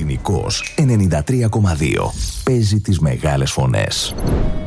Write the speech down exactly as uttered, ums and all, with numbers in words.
Εθνικός ενενήντα τρία κόμμα δύο. Παίζει τις μεγάλες φωνές.